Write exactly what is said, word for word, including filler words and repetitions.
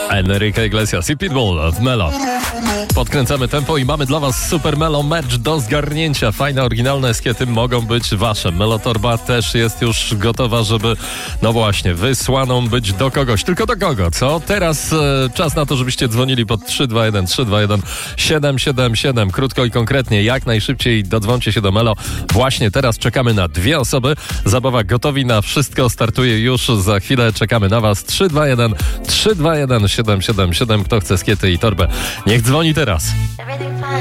Enrique Iglesias i Pitbull w Melo. Podkręcamy tempo i mamy dla was Super Melo Merch do zgarnięcia. Fajne, oryginalne eskiety mogą być wasze. Melo Torba też jest już gotowa, żeby, no właśnie, wysłaną być do kogoś. Tylko do kogo, co? Teraz e, czas na to, żebyście dzwonili pod trzy dwa jeden trzy dwa jeden siedem siedem siedem. Krótko i konkretnie, jak najszybciej dodzwoncie się do Melo. Właśnie teraz czekamy na dwie osoby. Zabawa Gotowi na Wszystko startuje już za chwilę. Czekamy na was. trzy dwa jeden trzy dwa jeden siedem siedem siedem. Kto chce skiety i torbę, niech dzwoni teraz.